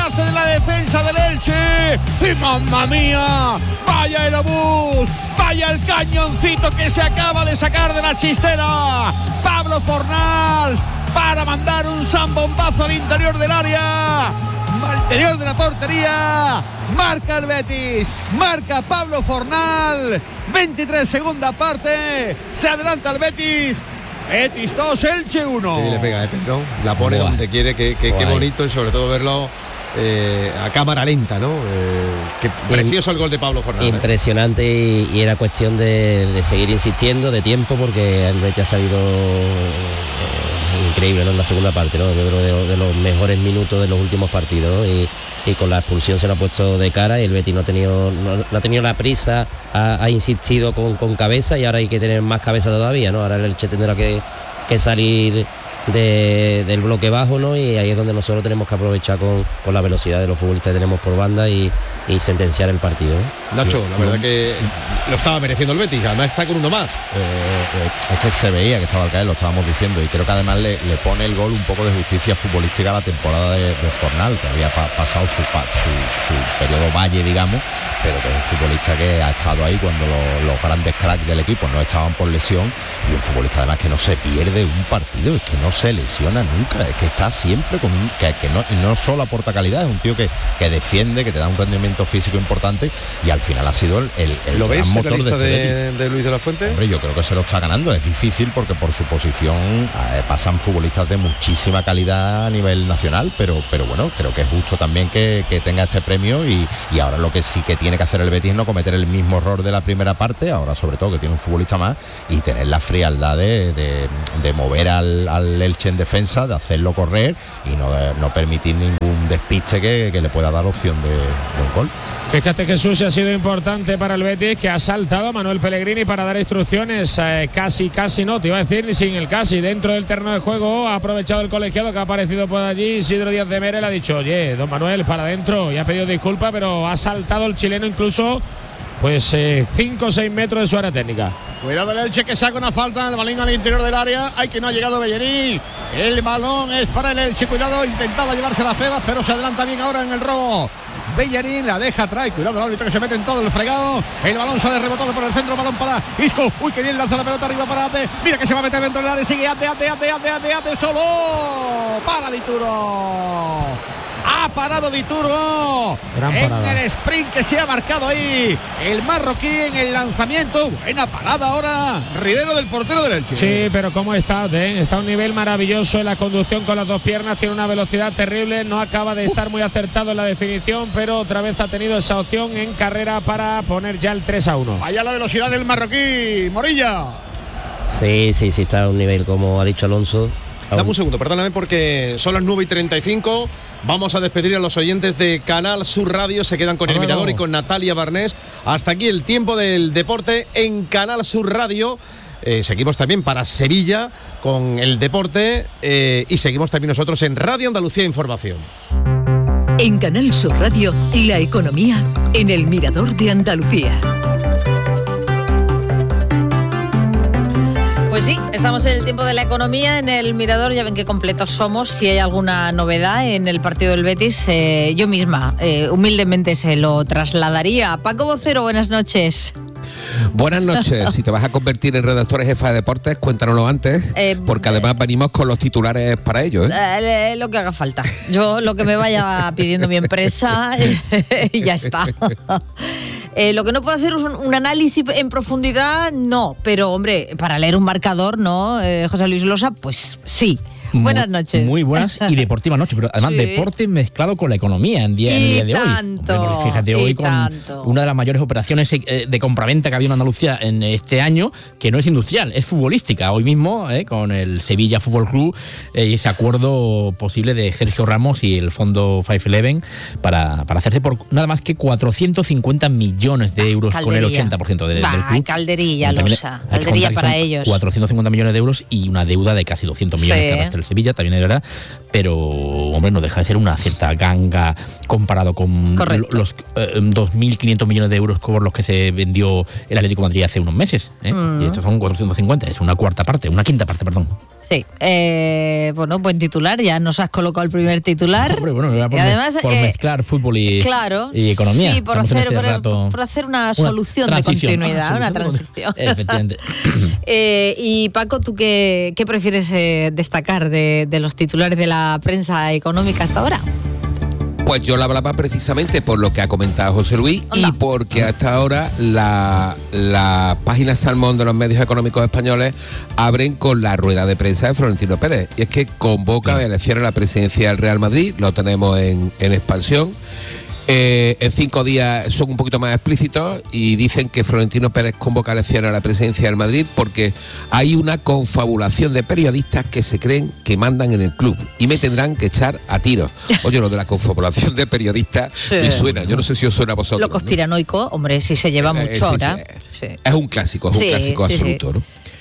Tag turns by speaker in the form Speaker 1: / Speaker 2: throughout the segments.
Speaker 1: hace de la defensa del Elche. ¡Y mamma mía! ¡Vaya el obús! ¡Vaya el cañoncito que se acaba de sacar de la chistera! Pablo Fornals para mandar un zambombazo al interior del área, al interior de la portería. Marca el Betis, marca Pablo Fornals. 23 segunda parte, se adelanta el Betis. Betis 2, Elche 1.
Speaker 2: Sí, le pega, Pedro. La pone donde quiere, qué bonito, y sobre todo verlo a cámara lenta, ¿no? Qué precioso el gol de Pablo Fornals.
Speaker 3: Impresionante, y era cuestión de seguir insistiendo, de tiempo, porque el Betis ha salido increíble, ¿no? En la segunda parte, ¿no? Yo creo de los mejores minutos de los últimos partidos, ¿no? Y con la expulsión se lo ha puesto de cara, y el Betis no ha tenido la prisa, ha insistido con cabeza, y ahora hay que tener más cabeza todavía, ¿no? Ahora el Elche tendrá que salir del bloque bajo, ¿no? Y ahí es donde nosotros tenemos que aprovechar con la velocidad de los futbolistas que tenemos por banda y sentenciar el partido, ¿no?
Speaker 2: Nacho, la verdad que lo estaba mereciendo el Betis, además está con uno más.
Speaker 4: Es que se veía que estaba al caer, lo estábamos diciendo, y creo que además le pone el gol un poco de justicia futbolística a la temporada de Fornals, que había pasado su periodo valle, digamos, pero que es un futbolista que ha estado ahí cuando los grandes cracks del equipo no estaban por lesión, y un futbolista además que no se pierde un partido, es que no se lesiona nunca, es que está siempre con no solo aporta calidad, es un tío que defiende, que te da un rendimiento físico importante, y al final ha sido el
Speaker 2: ¿Lo
Speaker 4: gran
Speaker 2: ves
Speaker 4: motor
Speaker 2: en la lista
Speaker 4: de
Speaker 2: Luis de la Fuente?
Speaker 4: Hombre, yo creo que se lo está ganando, es difícil porque por su posición pasan futbolistas de muchísima calidad a nivel nacional, pero bueno, creo que es justo también que tenga este premio, y ahora lo que sí que tiene que hacer el Betis es no cometer el mismo error de la primera parte, ahora sobre todo que tiene un futbolista más, y tener la frialdad de mover al Elche en defensa, de hacerlo correr y no permitir ningún despiste que le pueda dar opción de un gol.
Speaker 5: Fíjate, Jesús, ha sido importante para el Betis, que ha saltado a Manuel Pellegrini para dar instrucciones, casi no, te iba a decir, ni sin el casi, dentro del terreno de juego. Ha aprovechado el colegiado que ha aparecido por allí, Isidro Díaz de Mera, le ha dicho: oye, don Manuel, para adentro, y ha pedido disculpas, pero ha saltado el chileno incluso 5 o 6 metros de su área técnica.
Speaker 1: Cuidado el Elche, que saca una falta, el balón al interior del área. Ay, que no ha llegado Bellerín. El balón es para el Elche, cuidado, intentaba llevarse la Febas, pero se adelanta bien ahora en el robo. Bellerín la deja atrás, cuidado el árbitro que se mete en todo el fregado. El balón sale rebotado por el centro, balón para Isco. Uy, que bien lanza la pelota arriba para Ate. Mira que se va a meter dentro del área, sigue Ate, solo. Para Dituro. Ha parado Dituro en el sprint que se ha marcado ahí el marroquí en el lanzamiento. Buena parada ahora, Rivero, del portero del Elche.
Speaker 5: Sí, pero cómo está, está a un nivel maravilloso en la conducción con las dos piernas, tiene una velocidad terrible, no acaba de estar muy acertado en la definición, pero otra vez ha tenido esa opción en carrera para poner ya el 3-1.
Speaker 1: Vaya la velocidad del marroquí, Morilla.
Speaker 3: Sí, está a un nivel, como ha dicho Alonso.
Speaker 2: Dame un segundo, perdóname, porque son las 9:35. Vamos a despedir a los oyentes de Canal Sur Radio. Se quedan con el Mirador y con Natalia Barnés. Hasta aquí el tiempo del deporte en Canal Sur Radio. Seguimos también para Sevilla con el deporte, y seguimos también nosotros en Radio Andalucía Información.
Speaker 6: En Canal Sur Radio, la economía en el Mirador de Andalucía.
Speaker 7: Pues sí, estamos en el tiempo de la economía en el Mirador. Ya ven qué completos somos. Si hay alguna novedad en el partido del Betis, yo misma humildemente se lo trasladaría. Paco Vocero, buenas noches.
Speaker 8: Buenas noches. Si te vas a convertir en redactora jefa de deportes, cuéntanoslo antes, porque además venimos con los titulares para ello,
Speaker 7: lo que haga falta. Yo lo que me vaya pidiendo mi empresa y ya está. Lo que no puedo hacer es un análisis en profundidad, no, pero hombre, para leer un marcador, ¿no, José Luis Losa? Pues sí. Buenas noches.
Speaker 9: Muy buenas y deportiva noche, pero además deporte mezclado con la economía en día de hoy. Hombre, fíjate, hoy con una de las mayores operaciones de compraventa que ha habido en Andalucía en este año, que no es industrial, es futbolística. Hoy mismo, con el Sevilla Fútbol Club, y ese acuerdo posible de Sergio Ramos y el fondo 511 para hacerse por nada más que 450 millones de euros, con el 80% del club.
Speaker 7: Calderilla, Losa. Calderilla para ellos.
Speaker 9: 450 millones de euros y una deuda de casi 200 millones que arrastra el Sevilla, también es verdad, pero hombre, no deja de ser una cierta ganga comparado con los 2.500 millones de euros por los que se vendió el Atlético de Madrid hace unos meses, y estos son 450, es una quinta parte, perdón.
Speaker 7: Sí, bueno, buen titular, ya nos has colocado el primer titular.
Speaker 9: Hombre, bueno, y además, por mezclar fútbol y economía.
Speaker 7: Sí, por hacer una solución de continuidad, una transición.
Speaker 9: Efectivamente.
Speaker 7: Y Paco, ¿tú qué prefieres destacar de los titulares de la prensa económica hasta ahora?
Speaker 8: Pues yo la hablaba precisamente por lo que ha comentado José Luis y porque hasta ahora la página Salmón de los medios económicos españoles abren con la rueda de prensa de Florentino Pérez. Y es que convoca a elecciones a la presidencia del Real Madrid, lo tenemos en expansión. En 5 días son un poquito más explícitos y dicen que Florentino Pérez convoca elecciones a la presidencia del Madrid porque hay una confabulación de periodistas que se creen que mandan en el club y me tendrán que echar a tiros. Oye, lo de la confabulación de periodistas me suena, yo no sé si os suena a vosotros.
Speaker 7: Lo conspiranoico, ¿no? Hombre, si se lleva mucho ahora.
Speaker 8: Sí. Es un clásico, absoluto, ¿no?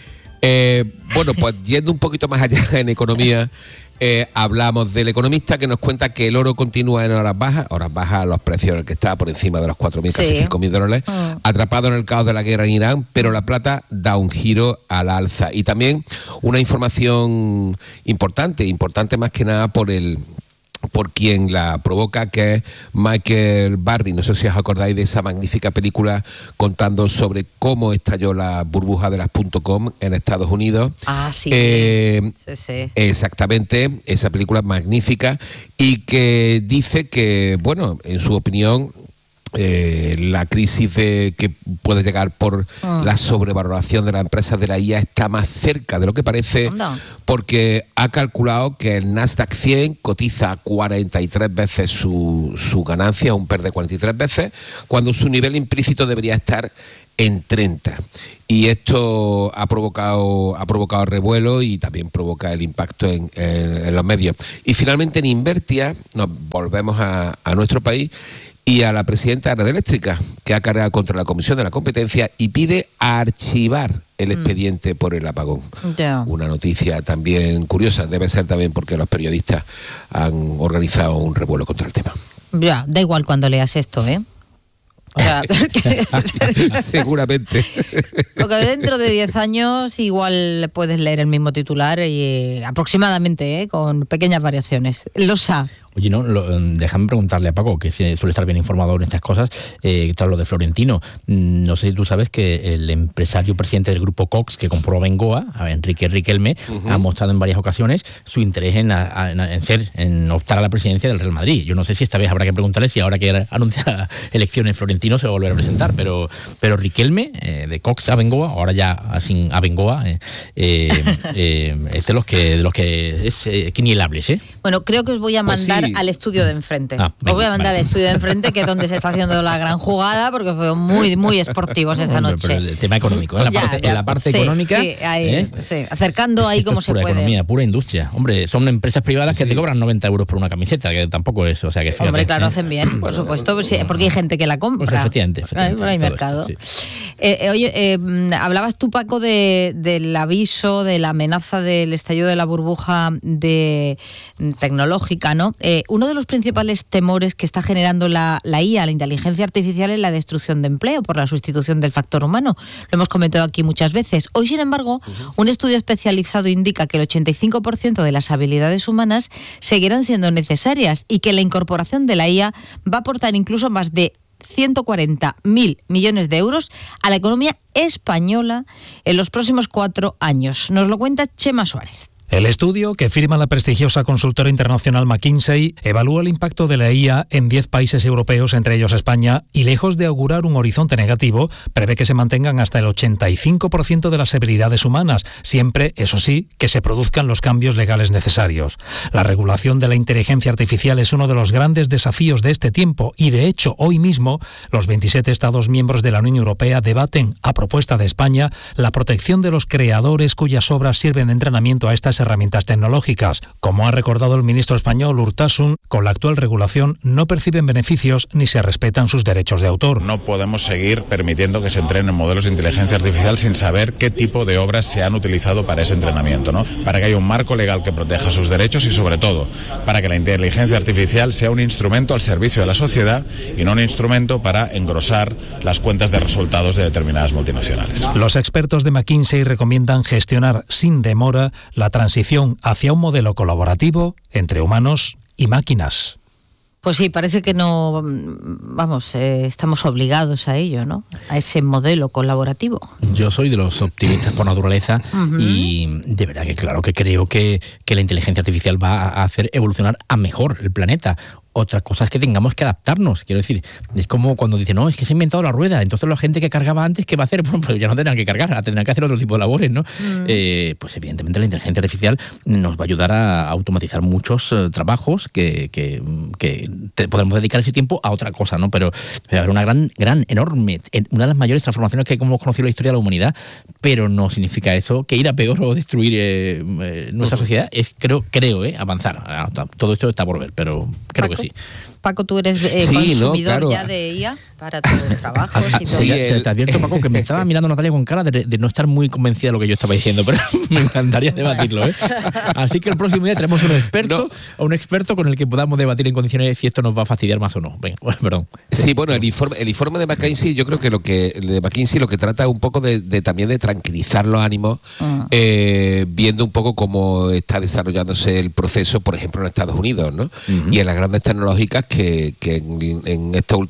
Speaker 8: Bueno, pues yendo un poquito más allá en economía, hablamos del economista que nos cuenta que el oro continúa en horas bajas los precios en el que está por encima de los 4.000, casi 5.000 dólares, atrapado en el caos de la guerra en Irán, pero la plata da un giro al alza. Y también una información importante más que nada por quien la provoca, que es Michael Barry. No sé si os acordáis de esa magnífica película contando sobre cómo estalló la burbuja de las .com en Estados Unidos.
Speaker 7: Sí.
Speaker 8: Exactamente, esa película magnífica y que dice que, bueno, en su opinión, la crisis que puede llegar por la sobrevaloración de las empresas de la IA está más cerca de lo que parece, porque ha calculado que el Nasdaq 100 cotiza 43 veces su ganancia, un PER de 43 veces, cuando su nivel implícito debería estar en 30. Y esto ha provocado revuelo y también provoca el impacto en los medios. Y finalmente en Invertia nos volvemos a nuestro país y a la presidenta de Red Eléctrica, que ha cargado contra la Comisión de la Competencia y pide archivar el expediente por el apagón. Una noticia también curiosa, debe ser también porque los periodistas han organizado un revuelo contra el tema.
Speaker 7: Ya, da igual cuando leas esto, ¿eh? O sea,
Speaker 8: seguramente.
Speaker 7: Porque dentro de 10 años igual puedes leer el mismo titular y aproximadamente, con pequeñas variaciones.
Speaker 9: Oye, no, déjame preguntarle a Paco, que suele estar bien informado en estas cosas, tras lo de Florentino. No sé si tú sabes que el empresario presidente del grupo Cox, que compró Abengoa, Enrique Riquelme, ha mostrado en varias ocasiones su interés en optar a la presidencia del Real Madrid. Yo no sé si esta vez habrá que preguntarle si ahora que anuncia elecciones Florentino se va a volver a presentar, pero Riquelme, de Cox Abengoa, ahora ya sin Abengoa, es de los que es quinielables, ¿eh?
Speaker 7: Bueno, creo que os voy a mandar al estudio de enfrente. Os voy a mandar al estudio de enfrente, que es donde se está haciendo la gran jugada, porque fueron muy, muy esportivos esta noche.
Speaker 9: Pero el tema económico, en la parte económica.
Speaker 7: Sí, acercando ahí como se
Speaker 9: puede.
Speaker 7: Pura
Speaker 9: economía, pura industria. Hombre, son empresas privadas que te cobran 90 euros por una camiseta, que tampoco es, o sea que fíjate.
Speaker 7: Hombre, claro, hacen bien, por supuesto, porque hay gente que la compra.
Speaker 9: Pues efectivamente.
Speaker 7: Hay mercado. Oye, hablabas tú, Paco, del aviso, de la amenaza del estallido de la burbuja tecnológica, ¿no? Uno de los principales temores que está generando la IA, la inteligencia artificial, es la destrucción de empleo por la sustitución del factor humano. Lo hemos comentado aquí muchas veces. Hoy, sin embargo, un estudio especializado indica que el 85% de las habilidades humanas seguirán siendo necesarias y que la incorporación de la IA va a aportar incluso más de 140.000 millones de euros a la economía española en los próximos 4 años. Nos lo cuenta Chema Suárez.
Speaker 10: El estudio, que firma la prestigiosa consultora internacional McKinsey, evalúa el impacto de la IA en 10 países europeos, entre ellos España, y lejos de augurar un horizonte negativo, prevé que se mantengan hasta el 85% de las habilidades humanas, siempre, eso sí, que se produzcan los cambios legales necesarios. La regulación de la inteligencia artificial es uno de los grandes desafíos de este tiempo y, de hecho, hoy mismo, los 27 Estados miembros de la Unión Europea debaten, a propuesta de España, la protección de los creadores cuyas obras sirven de entrenamiento a estas herramientas tecnológicas. Como ha recordado el ministro español Urtasun, con la actual regulación no perciben beneficios ni se respetan sus derechos de autor.
Speaker 11: No podemos seguir permitiendo que se entrenen modelos de inteligencia artificial sin saber qué tipo de obras se han utilizado para ese entrenamiento, ¿no? Para que haya un marco legal que proteja sus derechos y, sobre todo, para que la inteligencia artificial sea un instrumento al servicio de la sociedad y no un instrumento para engrosar las cuentas de resultados de determinadas multinacionales.
Speaker 10: Los expertos de McKinsey recomiendan gestionar sin demora la transición transición hacia un modelo colaborativo entre humanos y máquinas.
Speaker 7: Pues sí, parece que no, estamos obligados a ello, ¿no? A ese modelo colaborativo.
Speaker 9: Yo soy de los optimistas por naturaleza y de verdad que claro que creo que la inteligencia artificial va a hacer evolucionar a mejor el planeta. Otra cosa es que tengamos que adaptarnos, quiero decir, es como cuando dicen, no, es que se ha inventado la rueda, entonces la gente que cargaba antes, ¿qué va a hacer? Bueno, pues ya no tendrán que cargar, tendrán que hacer otro tipo de labores, ¿no? Pues evidentemente la inteligencia artificial nos va a ayudar a automatizar muchos trabajos que podremos dedicar ese tiempo a otra cosa, ¿no? Pero va a haber una enorme, una de las mayores transformaciones que hemos conocido en la historia de la humanidad, pero no significa eso que ir a peor o destruir nuestra sociedad es, creo, avanzar. Todo esto está por ver, pero creo que sí.
Speaker 7: Paco, tú eres consumidor ya de IA para tus trabajos y todo.
Speaker 9: Sí, te advierto, Paco, que me estaba mirando Natalia con cara de no estar muy convencida de lo que yo estaba diciendo, pero me encantaría debatirlo, ¿eh? Así que el próximo día tenemos un experto con el que podamos debatir en condiciones si esto nos va a fastidiar más o no. Venga, perdón.
Speaker 8: Sí, bueno, el informe de McKinsey, yo creo que lo que trata es un poco también de tranquilizar los ánimos, viendo un poco cómo está desarrollándose el proceso, por ejemplo, en Estados Unidos, ¿no? Y en las grandes tecnológicas que en estos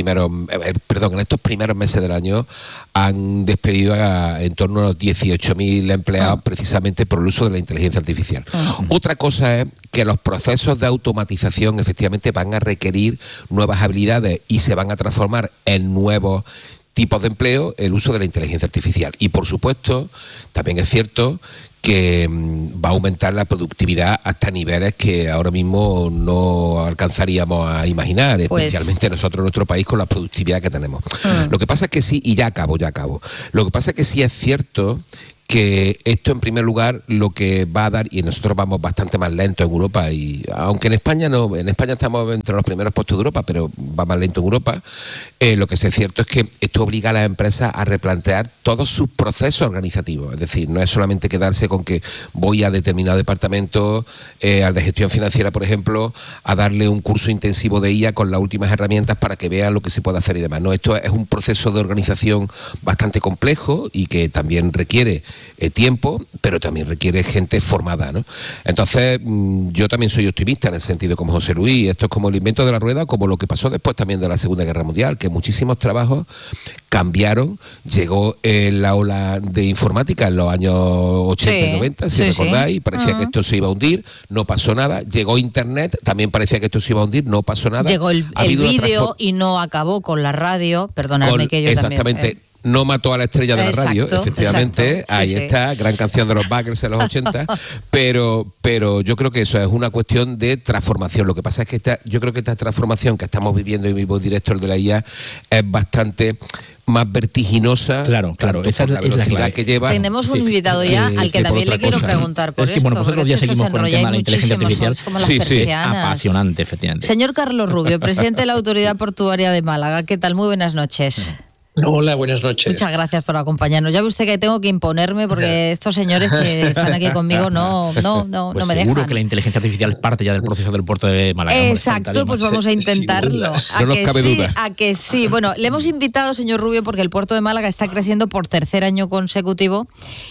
Speaker 8: primeros meses del año han despedido en torno a los 18.000 empleados precisamente por el uso de la inteligencia artificial. Otra cosa es que los procesos de automatización efectivamente van a requerir nuevas habilidades y se van a transformar en nuevos tipos de empleo el uso de la inteligencia artificial. Y por supuesto, también es cierto que va a aumentar la productividad hasta niveles que ahora mismo no alcanzaríamos a imaginar, especialmente nosotros en nuestro país con la productividad que tenemos. Lo que pasa es que sí, y ya acabo. Lo que pasa es que sí es cierto que esto en primer lugar lo que va a dar, y nosotros vamos bastante más lento en Europa, y aunque en España estamos entre los primeros puestos de Europa, pero va más lento en Europa, lo que sí es cierto es que esto obliga a las empresas a replantear todos sus procesos organizativos. Es decir, no es solamente quedarse con que voy a determinado departamento, al de gestión financiera, por ejemplo, a darle un curso intensivo de IA con las últimas herramientas para que vean lo que se puede hacer y demás. No, esto es un proceso de organización bastante complejo y que también requiere tiempo, pero también requiere gente formada, ¿no? Entonces, yo también soy optimista en el sentido como José Luis. Esto es como el invento de la rueda, como lo que pasó después también de la Segunda Guerra Mundial, que muchísimos trabajos cambiaron. Llegó la ola de informática en los años 80 y 90, si recordáis, parecía que esto se iba a hundir, no pasó nada. Llegó Internet, también parecía que esto se iba a hundir, no pasó nada.
Speaker 7: Llegó el vídeo y no acabó con la radio, perdonadme que yo
Speaker 8: exactamente,
Speaker 7: también...
Speaker 8: No mató a la estrella de la radio, efectivamente, ahí está, gran canción de los Buggles en los 80, pero yo creo que eso es una cuestión de transformación. Lo que pasa es que yo creo que esta transformación que estamos viviendo en Vivo Director de la IA es bastante más vertiginosa.
Speaker 9: Claro, esa es la
Speaker 8: velocidad que lleva.
Speaker 7: Tenemos un invitado ya al que también le quiero preguntar por esto.
Speaker 9: Bueno, nosotros ya seguimos con el tema de la inteligencia artificial. Es apasionante, efectivamente.
Speaker 7: Señor Carlos Rubio, presidente de la Autoridad Portuaria de Málaga, ¿qué tal? Muy buenas noches.
Speaker 12: Hola, buenas noches.
Speaker 7: Muchas gracias por acompañarnos. Ya ve usted que tengo que imponerme porque estos señores que están aquí conmigo no me dejan.
Speaker 9: Seguro que la inteligencia artificial es parte ya del proceso del puerto de Málaga.
Speaker 7: Exacto, pues vamos a intentarlo.
Speaker 8: No nos cabe duda.
Speaker 7: A que sí. Bueno, le hemos invitado, señor Rubio, porque el puerto de Málaga está creciendo por tercer año consecutivo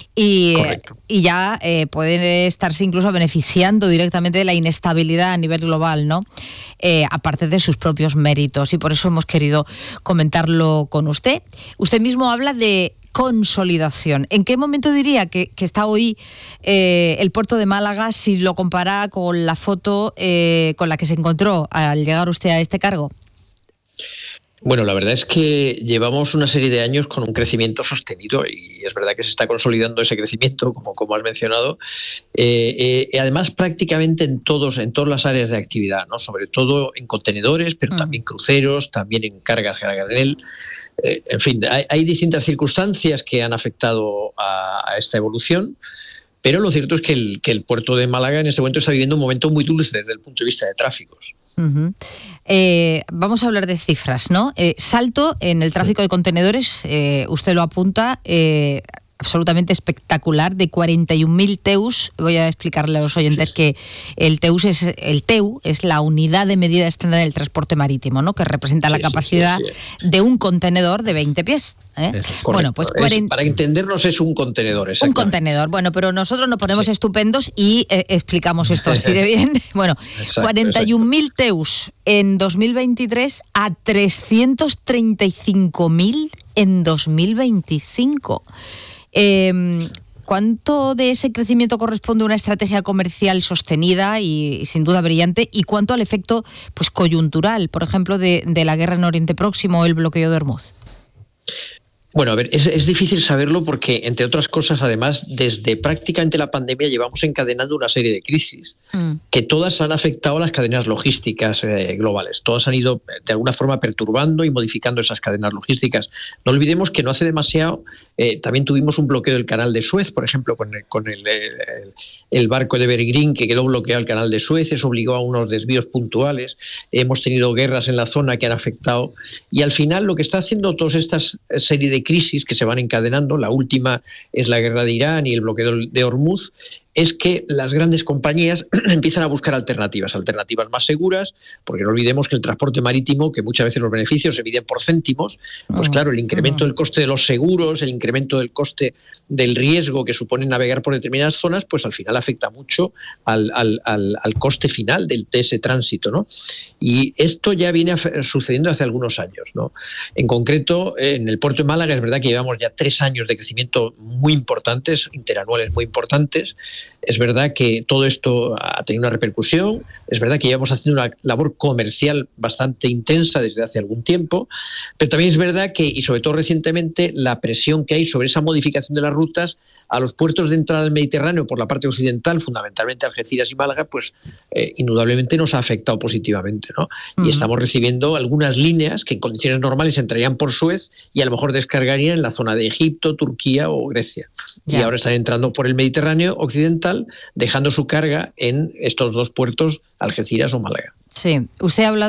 Speaker 7: y ya pueden estarse incluso beneficiando directamente de la inestabilidad a nivel global, ¿no? Aparte de sus propios méritos, y por eso hemos querido comentarlo con usted. Usted mismo habla de consolidación. ¿En qué momento diría que está hoy el puerto de Málaga si lo compara con la foto con la que se encontró al llegar usted a este cargo?
Speaker 12: Bueno, la verdad es que llevamos una serie de años con un crecimiento sostenido y es verdad que se está consolidando ese crecimiento, como has mencionado, además prácticamente en todas las áreas de actividad, ¿no? Sobre todo en contenedores, pero también cruceros, también en cargas a granel. En fin, hay distintas circunstancias que han afectado a esta evolución, pero lo cierto es que el puerto de Málaga en este momento está viviendo un momento muy dulce desde el punto de vista de tráficos.
Speaker 7: Vamos a hablar de cifras, ¿no? Salto en el tráfico de contenedores, usted lo apunta, absolutamente espectacular de 41.000 TEUs. Voy a explicarle a los oyentes que el TEU es la unidad de medida estándar del transporte marítimo, ¿no? Que representa la capacidad de un contenedor de 20 pies. Bueno, pues
Speaker 12: para entendernos es un contenedor.
Speaker 7: Un contenedor, bueno, pero nosotros nos ponemos estupendos y explicamos esto así de bien. Bueno, 41.000 TEUs en 2023 a 335.000 en 2025. ¿Cuánto de ese crecimiento corresponde a una estrategia comercial sostenida y sin duda brillante? ¿Y cuánto al efecto pues coyuntural, por ejemplo, de la guerra en Oriente Próximo o el bloqueo de Hormuz?
Speaker 12: Bueno, a ver, es difícil saberlo porque, entre otras cosas, además, desde prácticamente la pandemia llevamos encadenando una serie de crisis que todas han afectado a las cadenas logísticas globales. Todas han ido, de alguna forma, perturbando y modificando esas cadenas logísticas. No olvidemos que no hace demasiado también tuvimos un bloqueo del canal de Suez, por ejemplo, con el barco de Evergreen que quedó bloqueado el canal de Suez. Eso obligó a unos desvíos puntuales. Hemos tenido guerras en la zona que han afectado. Y al final lo que está haciendo toda esta serie de crisis que se van encadenando, la última es la guerra de Irán y el bloqueo de Hormuz, es que las grandes compañías empiezan a buscar alternativas más seguras, porque no olvidemos que el transporte marítimo, que muchas veces los beneficios se miden por céntimos, pues claro, el incremento del coste de los seguros, el incremento del coste del riesgo que supone navegar por determinadas zonas, pues al final afecta mucho al coste final de ese tránsito, ¿no? Y esto ya viene sucediendo hace algunos años, ¿no? En concreto, en el puerto de Málaga es verdad que llevamos ya 3 años de crecimiento muy importantes, interanuales muy importantes. Es verdad que todo esto ha tenido una repercusión, es verdad que llevamos haciendo una labor comercial bastante intensa desde hace algún tiempo, pero también es verdad que, y sobre todo recientemente, la presión que hay sobre esa modificación de las rutas a los puertos de entrada del Mediterráneo por la parte occidental, fundamentalmente Algeciras y Málaga, pues indudablemente nos ha afectado positivamente, ¿no? Y estamos recibiendo algunas líneas que en condiciones normales entrarían por Suez y a lo mejor descargarían en la zona de Egipto, Turquía o Grecia. Y ahora están entrando por el Mediterráneo occidental, dejando su carga en estos 2 puertos, Algeciras o Málaga.
Speaker 7: Sí, usted habla